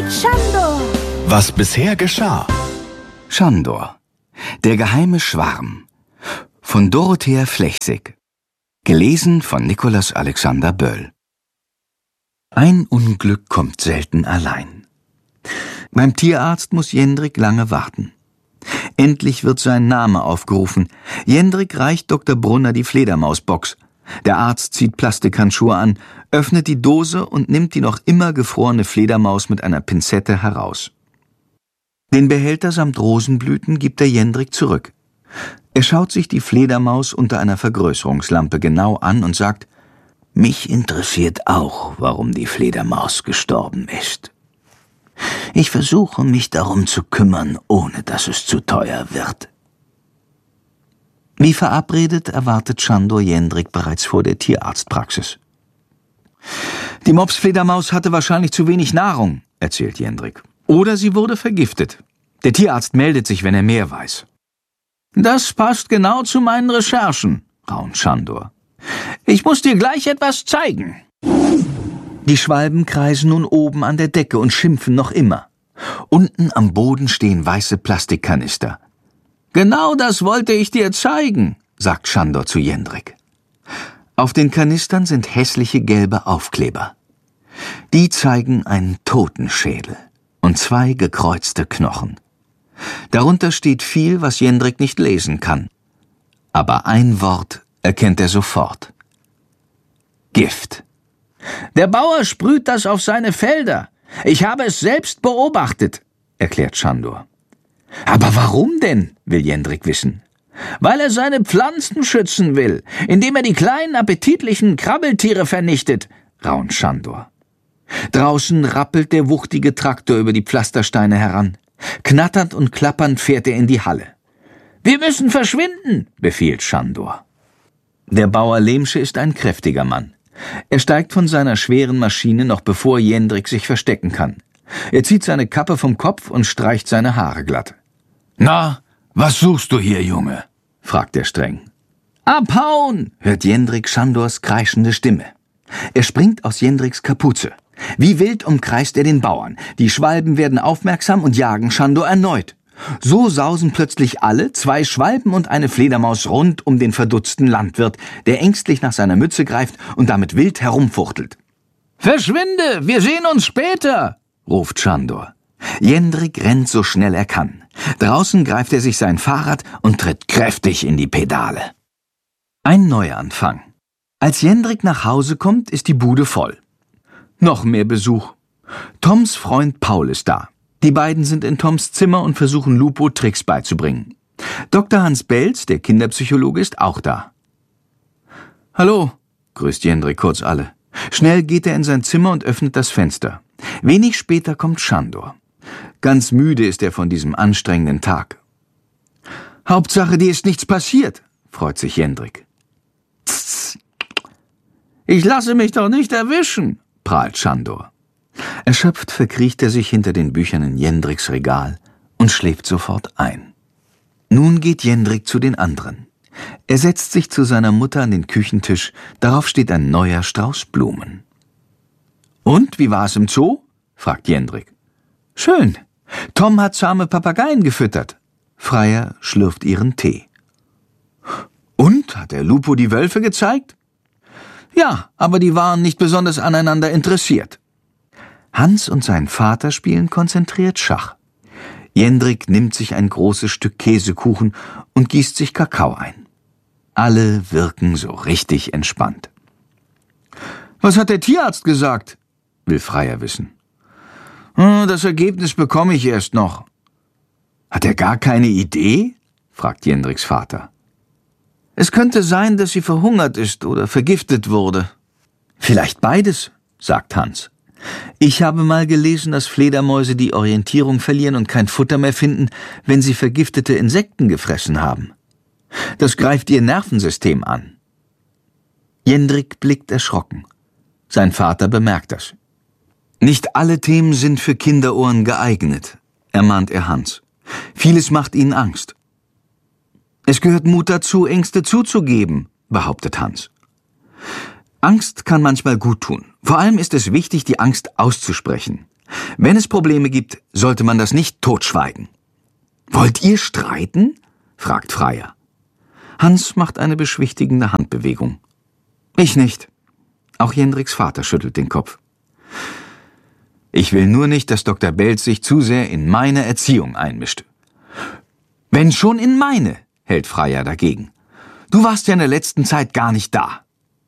Schandor. Was bisher geschah. Schandor, der geheime Schwarm von Dorothea Flechsig. Gelesen von Nikolaus Alexander Böll. Ein Unglück kommt selten allein. Beim Tierarzt muss Jendrik lange warten. Endlich wird sein Name aufgerufen. Jendrik reicht Dr. Brunner die Fledermausbox. Der Arzt zieht Plastikhandschuhe an, öffnet die Dose und nimmt die noch immer gefrorene Fledermaus mit einer Pinzette heraus. Den Behälter samt Rosenblüten gibt er Jendrik zurück. Er schaut sich die Fledermaus unter einer Vergrößerungslampe genau an und sagt: »Mich interessiert auch, warum die Fledermaus gestorben ist. Ich versuche, mich darum zu kümmern, ohne dass es zu teuer wird.« Wie verabredet erwartet Schandor Jendrik bereits vor der Tierarztpraxis. »Die Mopsfledermaus hatte wahrscheinlich zu wenig Nahrung«, erzählt Jendrik. »Oder sie wurde vergiftet. Der Tierarzt meldet sich, wenn er mehr weiß.« »Das passt genau zu meinen Recherchen«, raunt Schandor. »Ich muss dir gleich etwas zeigen.« Die Schwalben kreisen nun oben an der Decke und schimpfen noch immer. Unten am Boden stehen weiße Plastikkanister. »Genau das wollte ich dir zeigen«, sagt Schandor zu Jendrik. Auf den Kanistern sind hässliche gelbe Aufkleber. Die zeigen einen Totenschädel und 2 gekreuzte Knochen. Darunter steht viel, was Jendrik nicht lesen kann. Aber ein Wort erkennt er sofort: Gift. »Der Bauer sprüht das auf seine Felder. Ich habe es selbst beobachtet«, erklärt Schandor. »Aber warum denn?«, will Jendrik wissen. »Weil er seine Pflanzen schützen will, indem er die kleinen appetitlichen Krabbeltiere vernichtet«, raunt Schandor. Draußen rappelt der wuchtige Traktor über die Pflastersteine heran. Knatternd und klappernd fährt er in die Halle. »Wir müssen verschwinden«, befiehlt Schandor. Der Bauer Lehmsche ist ein kräftiger Mann. Er steigt von seiner schweren Maschine, noch bevor Jendrik sich verstecken kann. Er zieht seine Kappe vom Kopf und streicht seine Haare glatt. »Na, was suchst du hier, Junge?« fragt er streng. »Abhauen«, hört Jendrik Schandors kreischende Stimme. Er springt aus Jendriks Kapuze. Wie wild umkreist er den Bauern. Die Schwalben werden aufmerksam und jagen Schandor erneut. So sausen plötzlich alle, 2 Schwalben und eine Fledermaus, rund um den verdutzten Landwirt, der ängstlich nach seiner Mütze greift und damit wild herumfuchtelt. »Verschwinde, wir sehen uns später«, ruft Schandor. Jendrik rennt so schnell er kann. Draußen greift er sich sein Fahrrad und tritt kräftig in die Pedale. Ein Neuanfang. Als Jendrik nach Hause kommt, ist die Bude voll. Noch mehr Besuch. Toms Freund Paul ist da. Die beiden sind in Toms Zimmer und versuchen Lupo Tricks beizubringen. Dr. Hans Belz, der Kinderpsychologe, ist auch da. »Hallo«, grüßt Jendrik kurz alle. Schnell geht er in sein Zimmer und öffnet das Fenster. Wenig später kommt Schandor. Ganz müde ist er von diesem anstrengenden Tag. »Hauptsache, dir ist nichts passiert«, freut sich Jendrik. »Tss, ich lasse mich doch nicht erwischen«, prahlt Schandor. Erschöpft verkriecht er sich hinter den Büchern in Jendriks Regal und schläft sofort ein. Nun geht Jendrik zu den anderen. Er setzt sich zu seiner Mutter an den Küchentisch, darauf steht ein neuer Strauß Blumen. »Und, wie war es im Zoo?« fragt Jendrik. »Schön. Tom hat zahme Papageien gefüttert.« Freier schlürft ihren Tee. »Und, hat der Lupo die Wölfe gezeigt?« »Ja, aber die waren nicht besonders aneinander interessiert.« Hans und sein Vater spielen konzentriert Schach. Jendrik nimmt sich ein großes Stück Käsekuchen und gießt sich Kakao ein. Alle wirken so richtig entspannt. »Was hat der Tierarzt gesagt?« will Freier wissen. »Das Ergebnis bekomme ich erst noch.« »Hat er gar keine Idee?« fragt Jendriks Vater. »Es könnte sein, dass sie verhungert ist oder vergiftet wurde.« »Vielleicht beides«, sagt Hans. »Ich habe mal gelesen, dass Fledermäuse die Orientierung verlieren und kein Futter mehr finden, wenn sie vergiftete Insekten gefressen haben. Das greift ihr Nervensystem an.« Jendrik blickt erschrocken. Sein Vater bemerkt das. »Nicht alle Themen sind für Kinderohren geeignet«, ermahnt er Hans. »Vieles macht ihnen Angst.« »Es gehört Mut dazu, Ängste zuzugeben«, behauptet Hans. »Angst kann manchmal gut tun. Vor allem ist es wichtig, die Angst auszusprechen. Wenn es Probleme gibt, sollte man das nicht totschweigen. »Wollt ihr streiten?« fragt Freier. Hans macht eine beschwichtigende Handbewegung. »Ich nicht.« Auch Jendriks Vater schüttelt den Kopf. »Ich will nur nicht, dass Dr. Belz sich zu sehr in meine Erziehung einmischt.« »Wenn schon in meine«, hält Freier dagegen. »Du warst ja in der letzten Zeit gar nicht da.«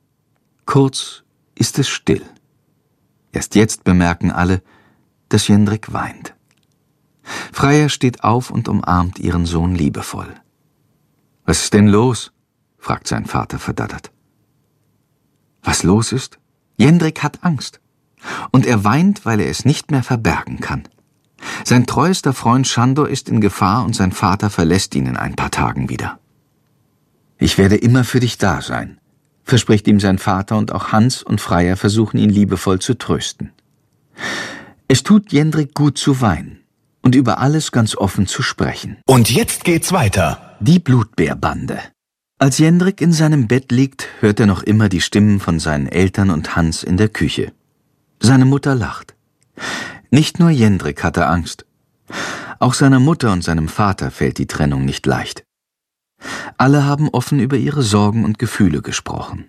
Kurz ist es still. Erst jetzt bemerken alle, dass Jendrik weint. Freier steht auf und umarmt ihren Sohn liebevoll. »Was ist denn los?« fragt sein Vater verdattert. Was los ist? Jendrik hat Angst. Und er weint, weil er es nicht mehr verbergen kann. Sein treuester Freund Sándor ist in Gefahr und sein Vater verlässt ihn in ein paar Tagen wieder. »Ich werde immer für dich da sein«, verspricht ihm sein Vater, und auch Hans und Freier versuchen ihn liebevoll zu trösten. Es tut Jendrik gut zu weinen und über alles ganz offen zu sprechen. Und jetzt geht's weiter. Die Blutbeerbande. Als Jendrik in seinem Bett liegt, hört er noch immer die Stimmen von seinen Eltern und Hans in der Küche. Seine Mutter lacht. Nicht nur Jendrik hatte Angst. Auch seiner Mutter und seinem Vater fällt die Trennung nicht leicht. Alle haben offen über ihre Sorgen und Gefühle gesprochen.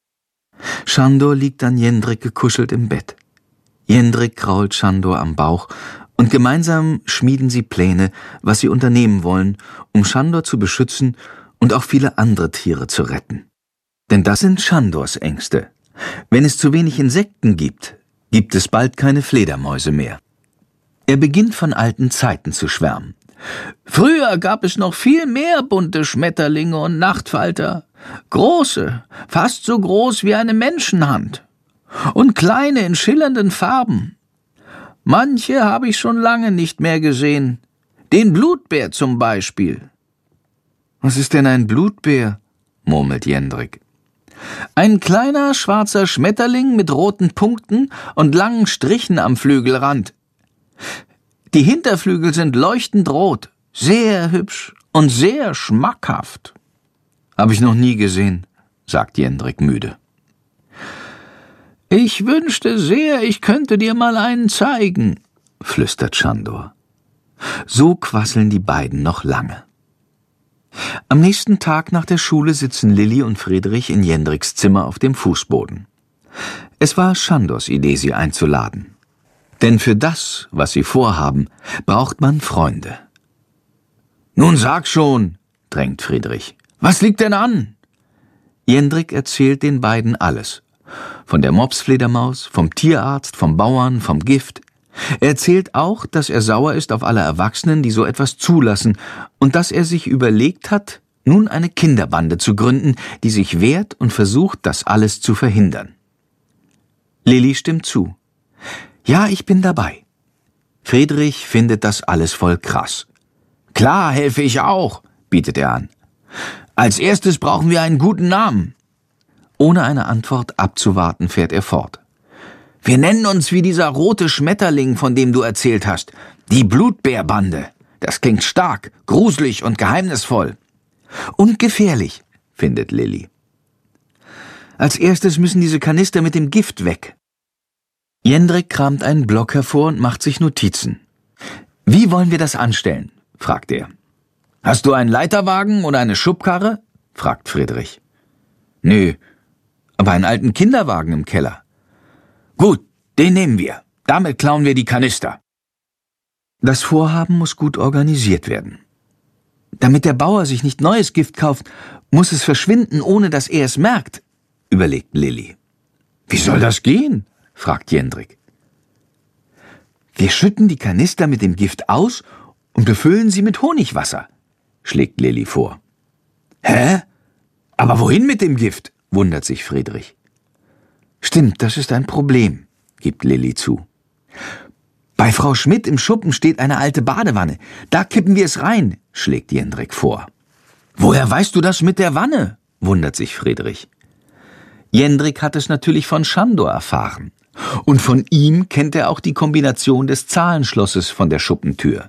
Sándor liegt an Jendrik gekuschelt im Bett. Jendrik krault Sándor am Bauch und gemeinsam schmieden sie Pläne, was sie unternehmen wollen, um Sándor zu beschützen und auch viele andere Tiere zu retten. Denn das sind Sándors Ängste. Wenn es zu wenig Insekten gibt, gibt es bald keine Fledermäuse mehr. Er beginnt von alten Zeiten zu schwärmen. Früher gab es noch viel mehr bunte Schmetterlinge und Nachtfalter. Große, fast so groß wie eine Menschenhand. Und kleine in schillernden Farben. Manche habe ich schon lange nicht mehr gesehen. Den Blutbär zum Beispiel. Was ist denn ein Blutbär? Murmelt Jendrik. Ein kleiner schwarzer Schmetterling mit roten Punkten und langen Strichen am Flügelrand. Die Hinterflügel sind leuchtend rot, sehr hübsch und sehr schmackhaft. Habe ich noch nie gesehen, sagt Jendrik müde. Ich wünschte sehr, ich könnte dir mal einen zeigen, flüstert Sándor. So quasseln die beiden noch lange. Am nächsten Tag nach der Schule sitzen Lilli und Friedrich in Jendriks Zimmer auf dem Fußboden. Es war Sándors Idee, sie einzuladen. Denn für das, was sie vorhaben, braucht man Freunde. »Nun sag schon«, drängt Friedrich. »Was liegt denn an?« Jendrik erzählt den beiden alles. Von der Mopsfledermaus, vom Tierarzt, vom Bauern, vom Gift. Er erzählt auch, dass er sauer ist auf alle Erwachsenen, die so etwas zulassen, und dass er sich überlegt hat, nun eine Kinderbande zu gründen, die sich wehrt und versucht, das alles zu verhindern. Lilli stimmt zu. »Ja, ich bin dabei.« Friedrich findet das alles voll krass. »Klar, helfe ich auch«, bietet er an. »Als erstes brauchen wir einen guten Namen.« Ohne eine Antwort abzuwarten, fährt er fort. »Wir nennen uns wie dieser rote Schmetterling, von dem du erzählt hast. Die Blutbeerbande. Das klingt stark, gruselig und geheimnisvoll.« »Und gefährlich«, findet Lilli. »Als erstes müssen diese Kanister mit dem Gift weg.« Jendrik kramt einen Block hervor und macht sich Notizen. »Wie wollen wir das anstellen?« fragt er. »Hast du einen Leiterwagen oder eine Schubkarre?« fragt Friedrich. »Nö, aber einen alten Kinderwagen im Keller.« »Gut, den nehmen wir. Damit klauen wir die Kanister.« Das Vorhaben muss gut organisiert werden. Damit der Bauer sich nicht neues Gift kauft, muss es verschwinden, ohne dass er es merkt, überlegt Lilli. »Wie soll das gehen?« fragt Jendrik. »Wir schütten die Kanister mit dem Gift aus und befüllen sie mit Honigwasser«, schlägt Lilli vor. »Hä? Aber wohin mit dem Gift?« wundert sich Friedrich. »Stimmt, das ist ein Problem«, gibt Lilli zu. »Bei Frau Schmidt im Schuppen steht eine alte Badewanne. Da kippen wir es rein«, schlägt Jendrik vor. »Woher weißt du das mit der Wanne?« wundert sich Friedrich. Jendrik hat es natürlich von Sándor erfahren. Und von ihm kennt er auch die Kombination des Zahlenschlosses von der Schuppentür.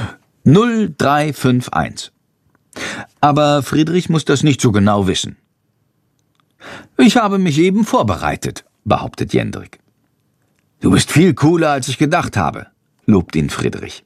0351. Aber Friedrich muss das nicht so genau wissen. ». »Ich habe mich eben vorbereitet«, behauptet Jendrik. Du bist viel cooler, als ich gedacht habe, lobt ihn Friedrich.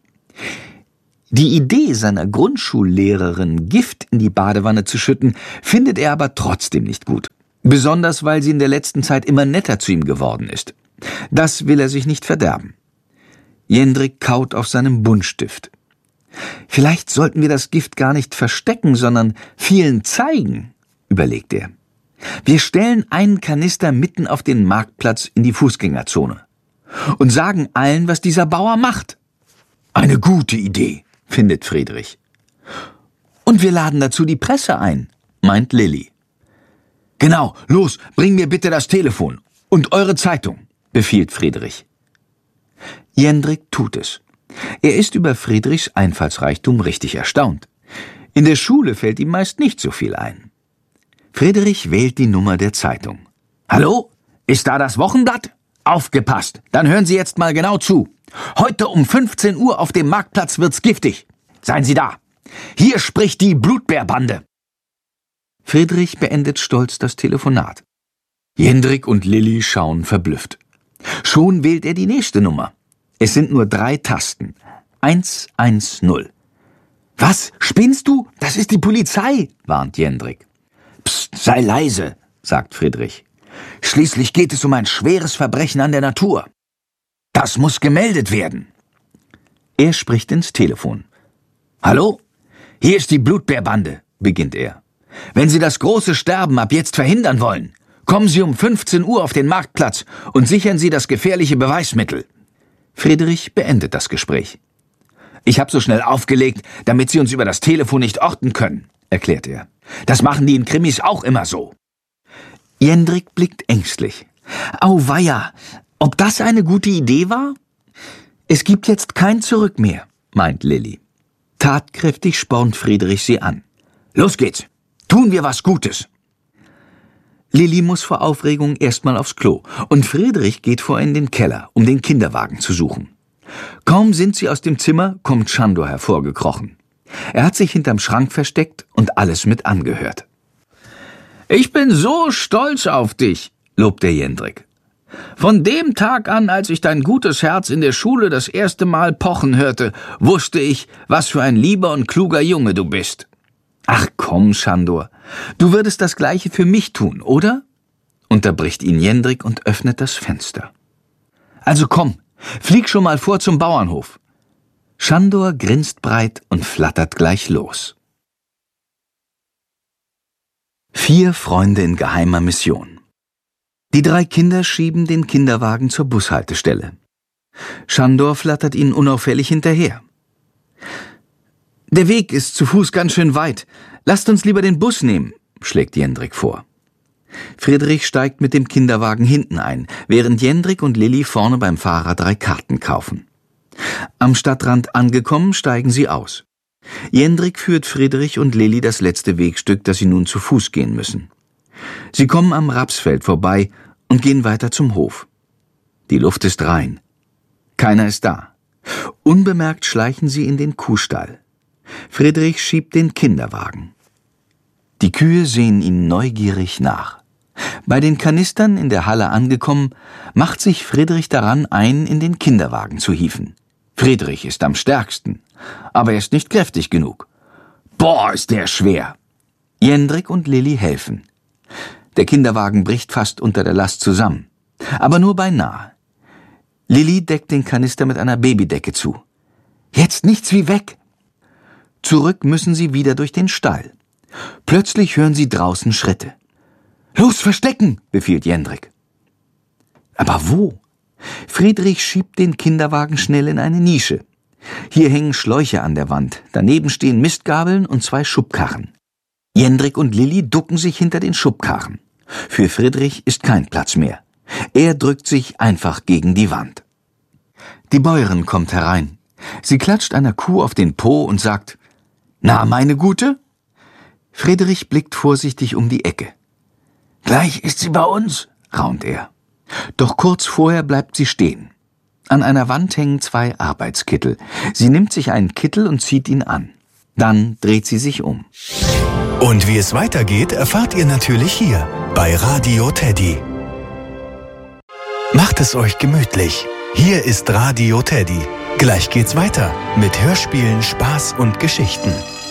Die Idee seiner Grundschullehrerin, Gift in die Badewanne zu schütten, findet er aber trotzdem nicht gut. Besonders, weil sie in der letzten Zeit immer netter zu ihm geworden ist. Das will er sich nicht verderben. Jendrik kaut auf seinem Buntstift. Vielleicht sollten wir das Gift gar nicht verstecken, sondern vielen zeigen, überlegt er. Wir stellen einen Kanister mitten auf den Marktplatz in die Fußgängerzone und sagen allen, was dieser Bauer macht. Eine gute Idee, findet Friedrich. Und wir laden dazu die Presse ein, meint Lilli. Genau, los, bring mir bitte das Telefon und eure Zeitung, befiehlt Friedrich. Jendrik tut es. Er ist über Friedrichs Einfallsreichtum richtig erstaunt. In der Schule fällt ihm meist nicht so viel ein. Friedrich wählt die Nummer der Zeitung. Hallo? Ist da das Wochenblatt? Aufgepasst, dann hören Sie jetzt mal genau zu. Heute um 15 Uhr auf dem Marktplatz wird's giftig. Seien Sie da. Hier spricht die Blutbärbande. Friedrich beendet stolz das Telefonat. Jendrik und Lilli schauen verblüfft. Schon wählt er die nächste Nummer. Es sind nur 3 Tasten. 110. Was, spinnst du? Das ist die Polizei, warnt Jendrik. Psst, sei leise, sagt Friedrich. Schließlich geht es um ein schweres Verbrechen an der Natur. Das muss gemeldet werden. Er spricht ins Telefon. Hallo? Hier ist die Blutbärbande, beginnt er. Wenn Sie das große Sterben ab jetzt verhindern wollen, kommen Sie um 15 Uhr auf den Marktplatz und sichern Sie das gefährliche Beweismittel. Friedrich beendet das Gespräch. Ich habe so schnell aufgelegt, damit Sie uns über das Telefon nicht orten können, erklärt er. Das machen die in Krimis auch immer so. Jendrik blickt ängstlich. Auweia, ob das eine gute Idee war? Es gibt jetzt kein Zurück mehr, meint Lilli. Tatkräftig spornt Friedrich sie an. Los geht's, tun wir was Gutes. Lilli muss vor Aufregung erstmal aufs Klo und Friedrich geht vor in den Keller, um den Kinderwagen zu suchen. Kaum sind sie aus dem Zimmer, kommt Sándor hervorgekrochen. Er hat sich hinterm Schrank versteckt und alles mit angehört. Ich bin so stolz auf dich, lobt der Jendrik. Von dem Tag an, als ich dein gutes Herz in der Schule das erste Mal pochen hörte, wusste ich, was für ein lieber und kluger Junge du bist. Ach komm, Sándor, du würdest das Gleiche für mich tun, oder? Unterbricht ihn Jendrik und öffnet das Fenster. Also komm, flieg schon mal vor zum Bauernhof. Sándor grinst breit und flattert gleich los. 4 Freunde in geheimer Mission. Die 3 Kinder schieben den Kinderwagen zur Bushaltestelle. Sándor flattert ihnen unauffällig hinterher. Der Weg ist zu Fuß ganz schön weit. Lasst uns lieber den Bus nehmen, schlägt Jendrik vor. Friedrich steigt mit dem Kinderwagen hinten ein, während Jendrik und Lilli vorne beim Fahrer 3 Karten kaufen. Am Stadtrand angekommen, steigen sie aus. Jendrik führt Friedrich und Lilli das letzte Wegstück, das sie nun zu Fuß gehen müssen. Sie kommen am Rapsfeld vorbei und gehen weiter zum Hof. Die Luft ist rein. Keiner ist da. Unbemerkt schleichen sie in den Kuhstall. Friedrich schiebt den Kinderwagen. Die Kühe sehen ihnen neugierig nach. Bei den Kanistern in der Halle angekommen, macht sich Friedrich daran, einen in den Kinderwagen zu hieven. Friedrich ist am stärksten, aber er ist nicht kräftig genug. Boah, ist der schwer! Jendrik und Lilli helfen. Der Kinderwagen bricht fast unter der Last zusammen, aber nur beinahe. Lilli deckt den Kanister mit einer Babydecke zu. Jetzt nichts wie weg! Zurück müssen sie wieder durch den Stall. Plötzlich hören sie draußen Schritte. »Los, verstecken«, befiehlt Jendrik. Aber wo? Friedrich schiebt den Kinderwagen schnell in eine Nische. Hier hängen Schläuche an der Wand, daneben stehen Mistgabeln und 2 Schubkarren. Jendrik und Lilli ducken sich hinter den Schubkarren. Für Friedrich ist kein Platz mehr. Er drückt sich einfach gegen die Wand. Die Bäuerin kommt herein. Sie klatscht einer Kuh auf den Po und sagt, »Na, meine Gute?« Friedrich blickt vorsichtig um die Ecke. »Gleich ist sie bei uns«, raunt er. Doch kurz vorher bleibt sie stehen. An einer Wand hängen 2 Arbeitskittel. Sie nimmt sich einen Kittel und zieht ihn an. Dann dreht sie sich um. Und wie es weitergeht, erfahrt ihr natürlich hier bei Radio Teddy. Macht Macht es euch gemütlich. Hier ist Radio Teddy. Gleich geht's weiter mit Hörspielen, Spaß und Geschichten.